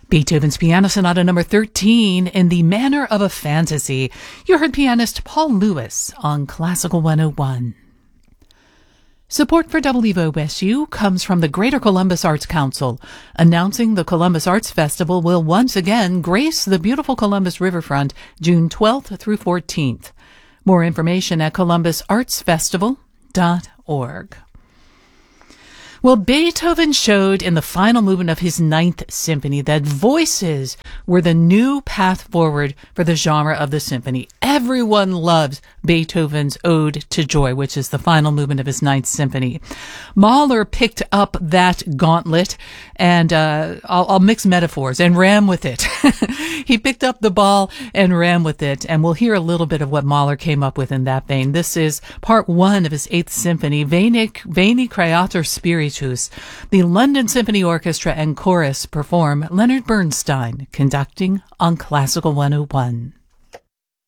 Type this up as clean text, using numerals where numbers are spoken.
Beethoven's Piano Sonata number 13 in the manner of a fantasy. You heard pianist Paul Lewis on Classical 101. Support for WOSU comes from the Greater Columbus Arts Council, announcing the Columbus Arts Festival will once again grace the beautiful Columbus riverfront June 12th through 14th. More information at columbusartsfestival.org. Well, Beethoven showed in the final movement of his Ninth Symphony that voices were the new path forward for the genre of the symphony. Everyone loves Beethoven's Ode to Joy, which is the final movement of his Ninth Symphony. Mahler picked up that gauntlet, and I'll mix metaphors, and ran with it. He picked up the ball and ran with it, and we'll hear a little bit of what Mahler came up with in that vein. This is part one of his Eighth Symphony, Veni Creator Spiritus. The London Symphony Orchestra and Chorus perform Leonard Bernstein conducting on Classical 101.